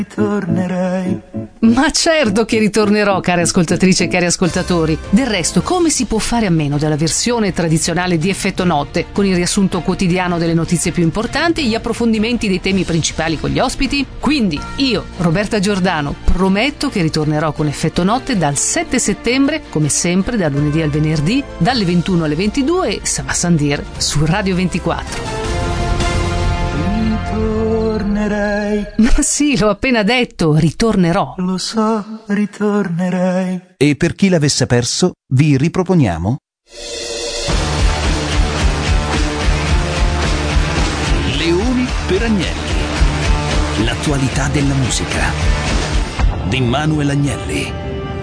Tornerai. Ma certo che ritornerò, care ascoltatrici e cari ascoltatori. Del resto, come si può fare a meno della versione tradizionale di Effetto Notte, con il riassunto quotidiano delle notizie più importanti e gli approfondimenti dei temi principali con gli ospiti? Quindi, io, Roberta Giordano, prometto che ritornerò con Effetto Notte dal 7 settembre, come sempre, dal lunedì al venerdì, dalle 21 alle 22 e Sava Sandir su Radio 24. Ritornerai. Ma sì, l'ho appena detto, ritornerò. Lo so, ritornerai. E per chi l'avesse perso, vi riproponiamo Leoni per Agnelli. L'attualità della musica di Manuel Agnelli.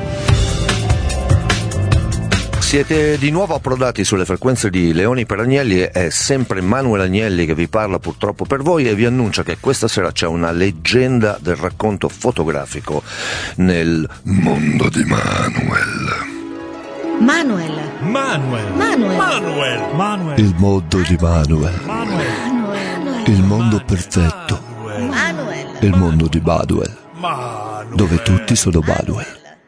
Siete di nuovo approdati sulle frequenze di Leoni per Agnelli, è sempre Manuel Agnelli che vi parla purtroppo per voi e vi annuncia che questa sera c'è una leggenda del racconto fotografico nel mondo di Manuel. Manuel. Il mondo di Manuel. Il mondo perfetto. Il mondo di Manuel. Dove tutti sono Manuel.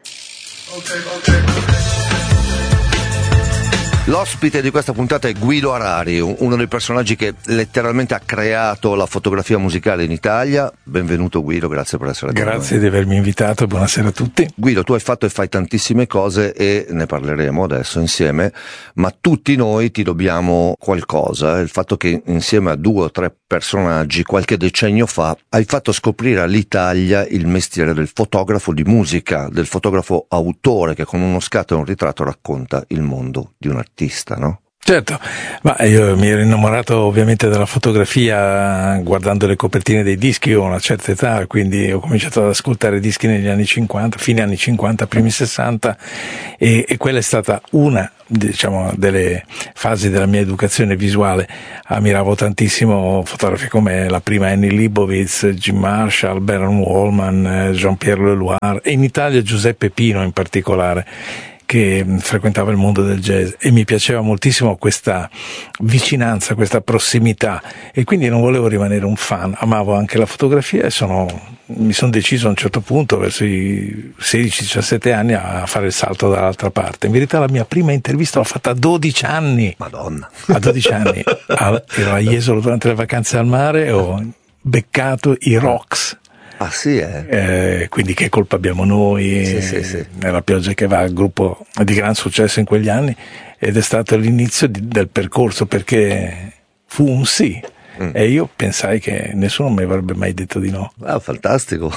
L'ospite di questa puntata è Guido Arari, uno dei personaggi che letteralmente ha creato la fotografia musicale in Italia. Benvenuto Guido, grazie per essere qui. Grazie di avermi invitato, buonasera a tutti. Guido, tu hai fatto e fai tantissime cose e ne parleremo adesso insieme, ma tutti noi ti dobbiamo qualcosa. Il fatto che insieme a 2 o 3 personaggi qualche decennio fa hai fatto scoprire all'Italia il mestiere del fotografo di musica, del fotografo autore che con uno scatto e un ritratto racconta il mondo di un artista, no? Certo, ma io mi ero innamorato ovviamente della fotografia guardando le copertine dei dischi. Io ho una certa età, quindi ho cominciato ad ascoltare dischi negli anni 50, fine anni 50, primi 60 e quella è stata una, diciamo, delle fasi della mia educazione visuale. Ammiravo tantissimo fotografi come la prima Annie Leibovitz, Jim Marshall, Baron Wallman, Jean-Pierre Leloir e in Italia Giuseppe Pino in particolare, che frequentava il mondo del jazz e mi piaceva moltissimo questa vicinanza, questa prossimità e quindi non volevo rimanere un fan, amavo anche la fotografia e mi sono deciso a un certo punto, verso i 16-17 anni, a fare il salto dall'altra parte. In verità la mia prima intervista l'ho fatta a 12 anni. Madonna! A 12 anni. Ero a Jesolo durante le vacanze al mare e ho beccato i Rocks. Ah sì, quindi che colpa abbiamo noi? Sì. Nella pioggia che va, il gruppo di gran successo in quegli anni, ed è stato l'inizio del percorso, perché fu un sì. E io pensai che nessuno mi avrebbe mai detto di no. Ah, fantastico.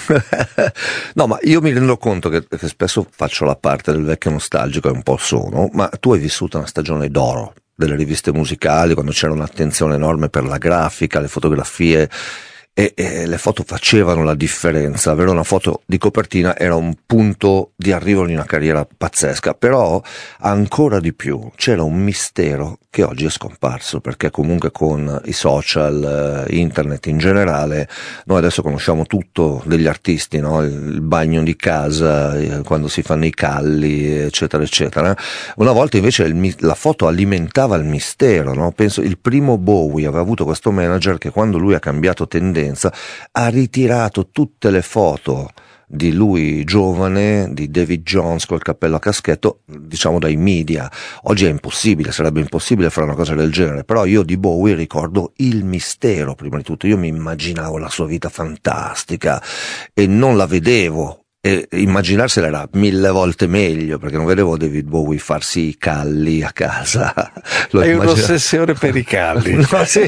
No, ma io mi rendo conto che spesso faccio la parte del vecchio nostalgico, e un po' sono, ma tu hai vissuto una stagione d'oro delle riviste musicali, quando c'era un'attenzione enorme per la grafica, le fotografie, e le foto facevano la differenza. Avere una foto di copertina era un punto di arrivo di una carriera pazzesca, però ancora di più c'era un mistero che oggi è scomparso, perché comunque con i social, internet in generale, noi adesso conosciamo tutto degli artisti, no? Il bagno di casa, quando si fanno i calli, eccetera eccetera. Una volta invece la foto alimentava il mistero, no? Penso il primo Bowie aveva avuto questo manager che, quando lui ha cambiato tendenza, ha ritirato tutte le foto di lui giovane, di David Jones col cappello a caschetto, diciamo, dai media. Oggi è impossibile, sarebbe impossibile fare una cosa del genere, però io di Bowie ricordo il mistero prima di tutto. Io mi immaginavo la sua vita fantastica e non la vedevo, e immaginarsela era 1000 volte meglio, perché non vedevo David Bowie farsi i calli a casa. Hai un'ossessione per i calli. No, sì.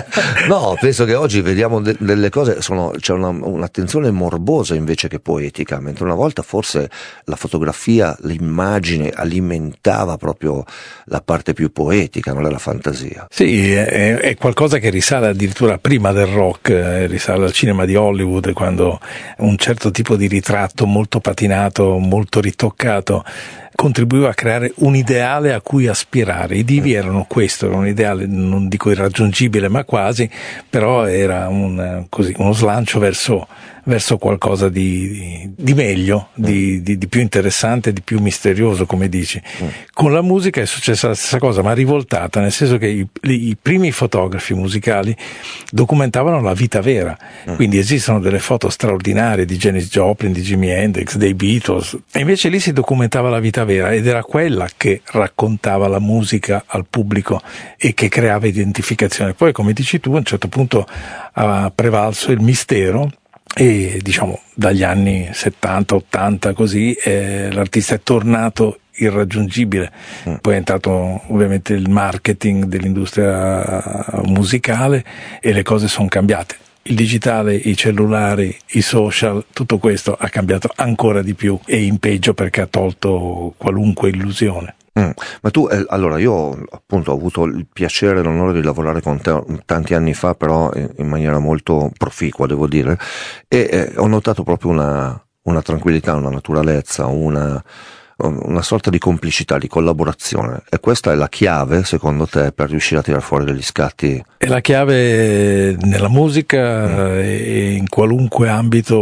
No, penso che oggi vediamo delle cose, c'è un'attenzione morbosa invece che poetica, mentre una volta forse la fotografia, l'immagine alimentava proprio la parte più poetica, non la fantasia. Sì, è qualcosa che risale addirittura prima del rock, risale al cinema di Hollywood, quando un certo tipo di ritratto molto patinato, molto ritoccato, contribuiva a creare un ideale a cui aspirare. I divi erano questo, era un ideale, non dico irraggiungibile, ma quasi, però era uno slancio verso qualcosa di meglio, di più interessante, di più misterioso, come dici. Con la musica è successa la stessa cosa, ma rivoltata, nel senso che i primi fotografi musicali documentavano la vita vera, quindi esistono delle foto straordinarie di Janis Joplin, di Jimi Hendrix, dei Beatles, e invece lì si documentava la vita vera, ed era quella che raccontava la musica al pubblico e che creava identificazione. Poi, come dici tu, a un certo punto ha prevalso il mistero, e diciamo dagli anni 70-80 così l'artista è tornato irraggiungibile. Poi è entrato ovviamente il marketing dell'industria musicale e le cose sono cambiate. Il digitale, i cellulari, i social, tutto questo ha cambiato ancora di più, e in peggio, perché ha tolto qualunque illusione. Ma tu, allora, io appunto ho avuto il piacere e l'onore di lavorare con te tanti anni fa, però in maniera molto proficua, devo dire, e ho notato proprio una tranquillità, una naturalezza, una sorta di complicità, di collaborazione, e questa è la chiave, secondo te, per riuscire a tirar fuori degli scatti? È la chiave nella musica e in qualunque ambito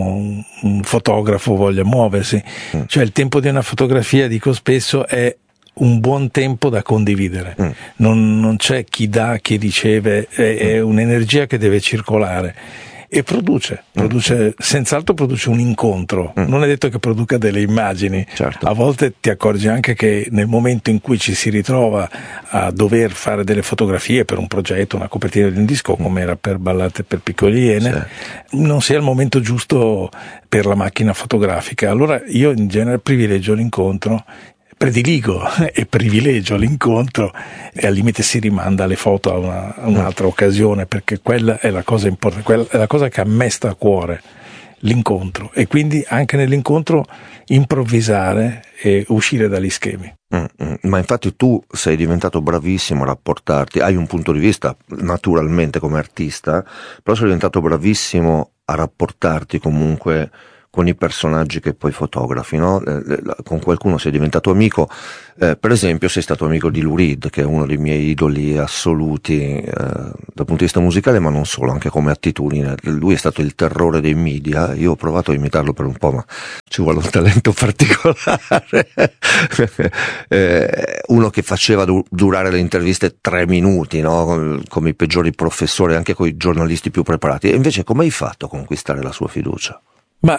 un fotografo voglia muoversi. Cioè, il tempo di una fotografia, dico spesso, è un buon tempo da condividere. Non c'è chi dà, chi riceve, è un'energia che deve circolare. E produce, senz'altro produce un incontro. Non è detto che produca delle immagini. Certo. A volte ti accorgi anche che nel momento in cui ci si ritrova a dover fare delle fotografie per un progetto, una copertina di un disco, come era per Ballate per piccole iene, non sia il momento giusto per la macchina fotografica. Allora io in genere privilegio l'incontro, prediligo e privilegio l'incontro, e al limite si rimanda le foto a un'altra occasione, perché quella è la cosa importante, quella è la cosa che a me sta a cuore, l'incontro, e quindi anche nell'incontro improvvisare e uscire dagli schemi. Ma infatti tu sei diventato bravissimo a rapportarti, hai un punto di vista naturalmente come artista, però sei diventato bravissimo a rapportarti comunque con i personaggi che poi fotografi, no? Con qualcuno sei diventato amico, per esempio sei stato amico di Lou Reed, che è uno dei miei idoli assoluti dal punto di vista musicale, ma non solo, anche come attitudine. Lui è stato il terrore dei media, io ho provato a imitarlo per un po', ma ci vuole un talento particolare. Uno che faceva durare le interviste 3 minuti, no? Come i peggiori professori, anche con i giornalisti più preparati. E invece come hai fatto a conquistare la sua fiducia? Ma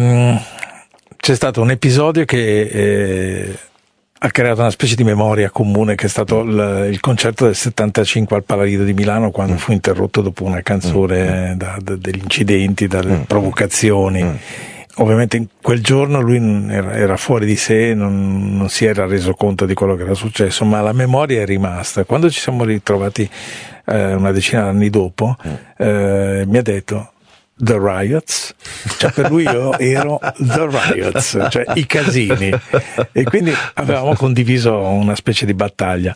c'è stato un episodio che ha creato una specie di memoria comune, che è stato il concerto del 75 al Palarido di Milano, quando fu interrotto dopo una canzone degli incidenti, dalle provocazioni. Ovviamente in quel giorno lui era fuori di sé, non si era reso conto di quello che era successo, ma la memoria è rimasta. Quando ci siamo ritrovati una decina d'anni dopo, mi ha detto: The Riots, cioè per lui io ero The Riots, cioè i casini, e quindi avevamo condiviso una specie di battaglia.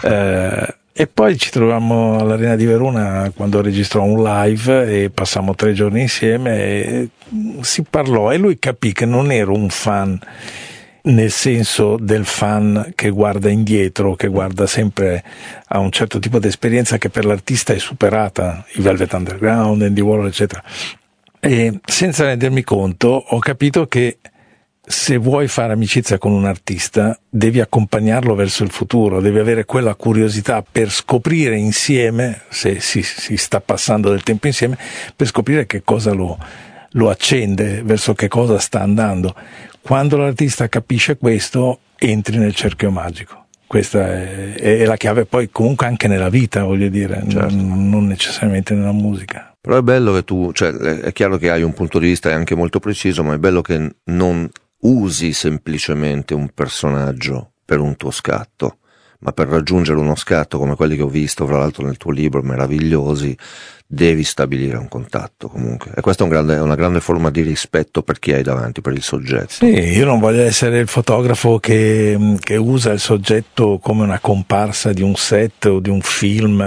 E poi ci trovammo all'Arena di Verona quando registrò un live e passammo 3 giorni insieme e si parlò, e lui capì che non ero un fan nel senso del fan che guarda indietro, che guarda sempre a un certo tipo di esperienza che per l'artista è superata, i Velvet Underground, Andy Warhol, eccetera. E senza rendermi conto ho capito che se vuoi fare amicizia con un artista devi accompagnarlo verso il futuro, devi avere quella curiosità per scoprire insieme, se si sta passando del tempo insieme, per scoprire che cosa lo accende, verso che cosa sta andando. Quando l'artista capisce questo, entri nel cerchio magico. Questa è la chiave, poi comunque anche nella vita, voglio dire, certo. Non necessariamente nella musica. Però è bello che tu, cioè è chiaro che hai un punto di vista anche molto preciso, ma è bello che non usi semplicemente un personaggio per un tuo scatto, ma per raggiungere uno scatto come quelli che ho visto, fra l'altro nel tuo libro, meravigliosi, devi stabilire un contatto comunque. E questa è una grande forma di rispetto per chi hai davanti, per il soggetto. Sì, io non voglio essere il fotografo che usa il soggetto come una comparsa di un set o di un film,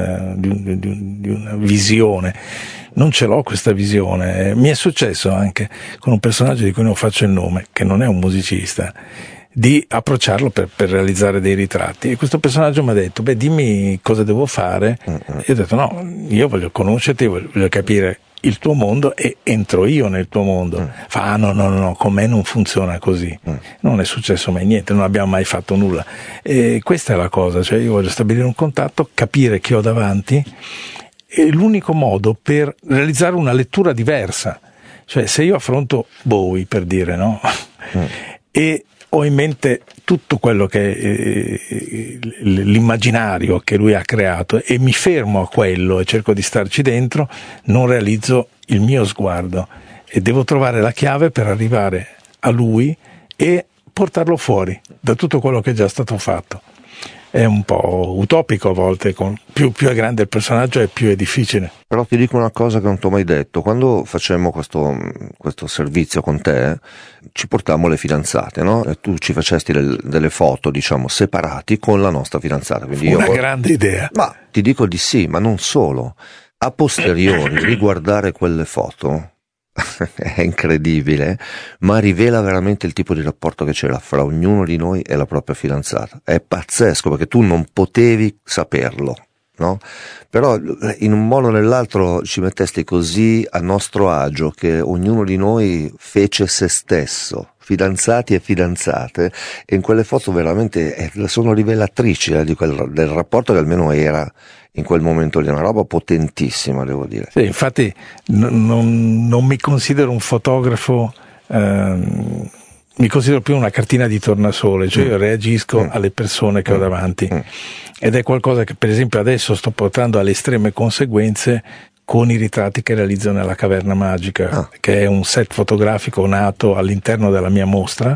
di una visione. Non ce l'ho questa visione. Mi è successo anche con un personaggio di cui non faccio il nome, che non è un musicista, di approcciarlo per realizzare dei ritratti. E questo personaggio mi ha detto: beh, dimmi cosa devo fare. E io ho detto: no, io voglio conoscerti, voglio capire il tuo mondo e entro io nel tuo mondo. Fa: no, con me non funziona così. Non è successo mai niente, non abbiamo mai fatto nulla. E questa è la cosa, cioè io voglio stabilire un contatto, capire chi ho davanti, è l'unico modo per realizzare una lettura diversa. Cioè, se io affronto Bowie, per dire, no? E ho in mente tutto quello che è l'immaginario che lui ha creato e mi fermo a quello e cerco di starci dentro, non realizzo il mio sguardo e devo trovare la chiave per arrivare a lui e portarlo fuori da tutto quello che è già stato fatto. È un po' utopico a volte, più è grande il personaggio e più è difficile. Però ti dico una cosa che non ti ho mai detto: quando facemmo questo servizio con te, ci portammo le fidanzate, no? E tu ci facesti delle foto, diciamo, separati con la nostra fidanzata. Quindi una grande idea. Ma ti dico di sì, ma non solo. A posteriori, riguardare quelle foto è incredibile, ma rivela veramente il tipo di rapporto che c'era fra ognuno di noi e la propria fidanzata. È pazzesco, perché tu non potevi saperlo, no? Però in un modo o nell'altro ci mettesti così a nostro agio che ognuno di noi fece se stesso, fidanzati e fidanzate, e in quelle foto veramente sono rivelatrici del rapporto che almeno era in quel momento lì, una roba potentissima, devo dire. Sì, infatti non mi considero un fotografo, mi considero più una cartina di tornasole, cioè io reagisco alle persone che ho davanti, ed è qualcosa che per esempio adesso sto portando alle estreme conseguenze con i ritratti che realizzo nella Caverna Magica, che è un set fotografico nato all'interno della mia mostra,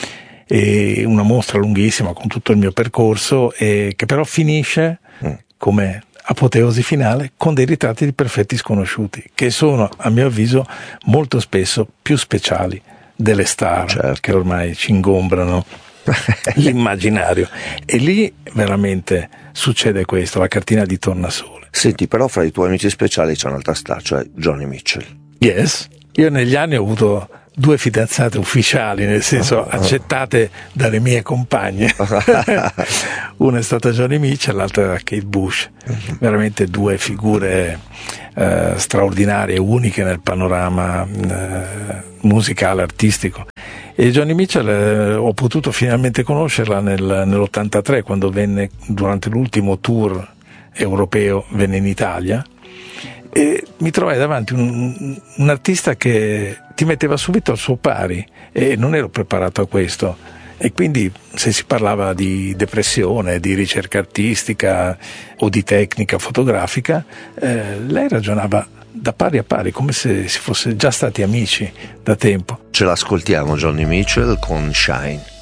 e una mostra lunghissima con tutto il mio percorso, e che però finisce come apoteosi finale con dei ritratti di perfetti sconosciuti, che sono, a mio avviso, molto spesso più speciali delle star, che ormai ci ingombrano l'immaginario. E lì veramente succede questo, la cartina di tornasole. Senti, però fra i tuoi amici speciali c'è un'altra star, cioè Joni Mitchell. Yes, io negli anni ho avuto 2 fidanzate ufficiali, nel senso accettate dalle mie compagne. Una è stata Joni Mitchell, l'altra era Kate Bush. Veramente 2 figure straordinarie, uniche nel panorama musicale, artistico. E Joni Mitchell ho potuto finalmente conoscerla nell'83, quando venne durante l'ultimo tour europeo, venne in Italia. E mi trovai davanti un artista che ti metteva subito al suo pari, e non ero preparato a questo, e quindi se si parlava di depressione, di ricerca artistica o di tecnica fotografica, lei ragionava da pari a pari, come se si fosse già stati amici da tempo. Ce l'ascoltiamo, Joni Mitchell con Shine.